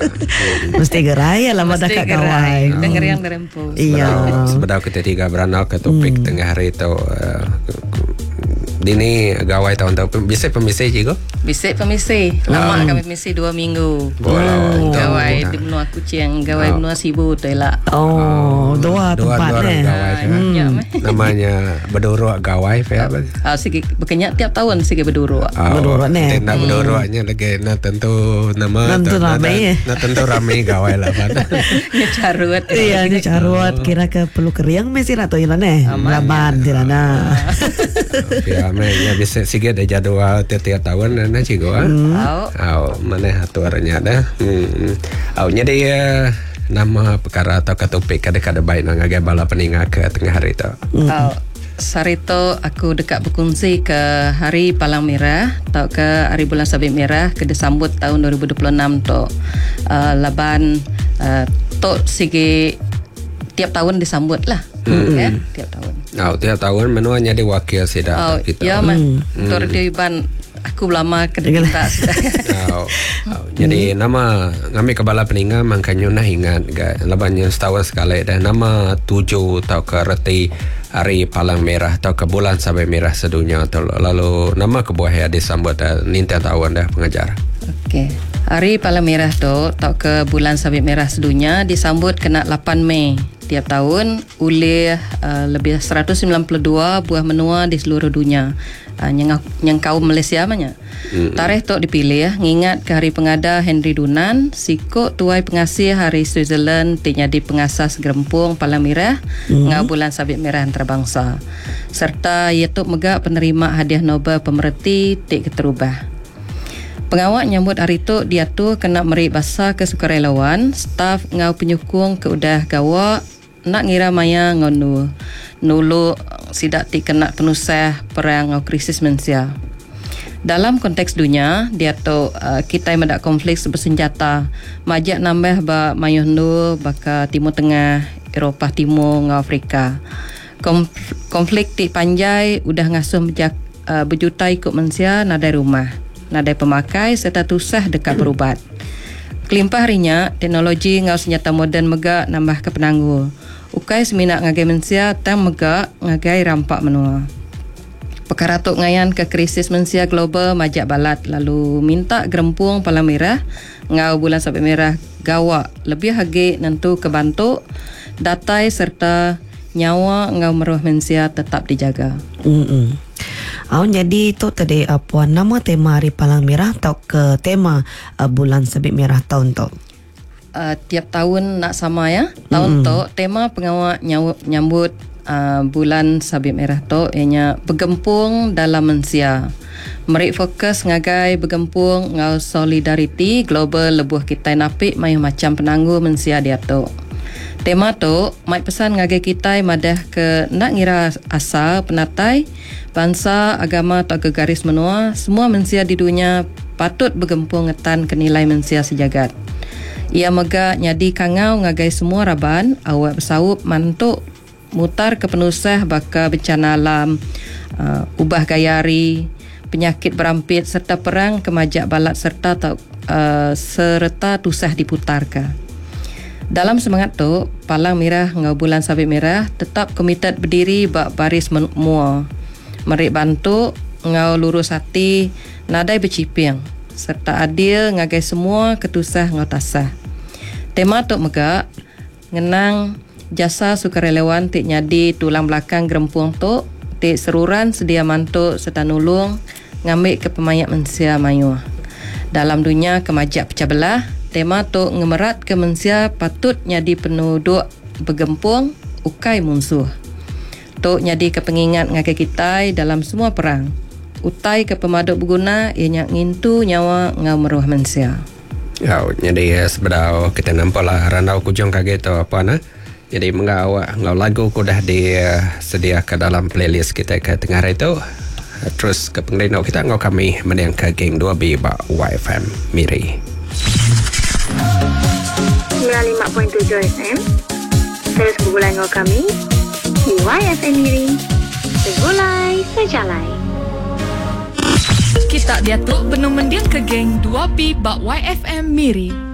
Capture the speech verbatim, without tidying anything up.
Mesti gerai lah pada kat gawai. Dengar yang derempus. Iya. Sebab kita tiga beranal ke topik hmm. tengah hari tu. Uh, Dini gawai tahun-tahun bisa pemisah juga? Bisa pemisah. Lama hmm. kami pemisah dua minggu. Oh. Gawai di benua Kuching, gawai oh. benua Sibu tu lah. Oh, dua tempat dua, dua eh. Gawai, hmm. Ya, namanya berduruk gawai apa? Ah, segi berkenyak tiap tahun segi berduruk. Oh, berduruk ni. Tindak berduruknya lagi na tentu nama tentu ramai. Na tentu ramai gawai lah kan. Nya carut. Iya, nya carut kira ke perlu keriang mesti lah tu ilan eh. Laban tirana. Ya, ya bisa sikit ada jadwal tiap-tiap tahun na cigo ah. Oh. Oh, mana aturannya dah. Hmm. Oh, jadi ya nama perkara atau topik kada-kada baik nang agak bala peninga ke tengah hari tu. Oh. Sarito aku dekat berkongsi ke Hari Palang Merah atau ke Hari Bulan Sabit Merah ke disambut tahun dua ribu dua puluh enam tu. Uh, laban uh, tu segi tiap tahun disambut lah. Hmm. Ya, tiap tahun. Oh, tiap tahun menuanya di wakil sidak oh, kita. Ya, hmm. Tor Dewan aku lama kedekatan sudah. Oh, oh. Jadi nama kami kebala peninga makanya nah ingat labannya setahun sekali dan nama tujuh atau ke reti Hari Palang Merah atau ke bulan Sabit Merah sedunia atau lalu nama kebuah disambut ninta tahun dah pengajar. Okey. Hari Palang Merah tu atau ke bulan Sabit Merah sedunia disambut kena lapan Mei tiap tahun oleh uh, lebih seratus sembilan puluh dua buah menua di seluruh dunia. Uh, yang, yang kaum Malaysia banyak. Mm-hmm. Tarikh tu dipilih ya, ngingat ke hari pengada Henry Dunan, siko tuai pengasih hari Switzerland tinyadi pengasas gerempung Palang Merah mm-hmm. ngau bulan Sabit Merah antarabangsa. Serta ia tu mega penerima hadiah Nobel pemerhati tik keterubah. Pengawak nyambut hari tu dia tu kena meri basa ke sukarelawan, staf ngau penyukung ke udah gawa nak ngira maya ngonu nulu sidak ti kena penusah perang ngau krisis manusia. Dalam konteks dunia, dia tu uh, kita mendak konflik bersenjata, majak nambah ba mayuh nu baka Timur Tengah, Eropah Timur ngau Afrika. Konf- konflik ti panjai udah ngasuh bejak, uh, berjuta ikut manusia nadai rumah, nadai pemakai serta tusah dekat berubat. Kelimpah harinya, teknologi ngau senjata moden mega nambah ke penangguh. Ukai seminat ngagai manusia tang mega ngagai rampak menua. Perkara tu ngayan ke krisis manusia global majak balat lalu minta gerempung Palang Merah ngau bulan Sabit Merah gawa lebih hagi nentu kebantu datai serta nyawa ngau meruh manusia tetap dijaga. Hmm. Oh, jadi tu tadi apa nama tema Hari Palang Merah atau ke tema uh, bulan Sabit Merah tahun tu? Uh, tiap tahun nak sama ya. Tahun mm. tu tema pengawal nyambut uh, bulan Sabit Merah tu ianya bergempung dalam manusia. Meri fokus ngagai bergempung ngau solidariti global lebuh kita napik mai macam penangguh manusia dia tu. Tema tu mai pesan ngagai kita madah ke nak ngira asal penatai bangsa agama atau gegaris menua semua manusia di dunia patut bergempung ngetan ke nilai manusia sejagat. Ia mega nyadi kangau ngagai semua raban awak bersaup mantuk mutar ke penusah baka bencana alam, uh, ubah gayari, penyakit berampit serta perang kemajak balat serta tak, uh, serta tusah diputarkan. Dalam semangat tu, Palang Merah ngau bulan Sabit Merah tetap komited berdiri bak baris menua. Meri bantu ngau lurus hati nadai berciping serta adil ngagai semua ketusah ngau tasah. Tema tu mega ngenang jasa sukarelawan tik nyadi tulang belakang gerempung tu tik seruran sedia mantuk serta nulung ngambil ke pemayat manusia mayu. Dalam dunia kemajak pecah belah, tema tu ngemerat ke manusia patut nyadi penduduk bergempung ukai musuh. Tu nyadi ke pengingat ngagai kita dalam semua perang. Utai ke pemaduk berguna ianya ngintu nyawa ngau meruh manusia. Ya, jadi sebenarnya kita nampak lah randau kujung kaget tu apa na. Jadi mengawak ngau lagu ku dah disedia ke dalam playlist kita ke tengah hari tu. Terus ke pengrino kita ngau kami menang ke geng dua B ba Y F M Miri. sembilan puluh lima perpuluhan tujuh F M. Terus bergulai ngau kami di Y F M Miri. Segulai sejalai. Kita diatuk penuh mendiang ke geng dua B ba Y F M Miri.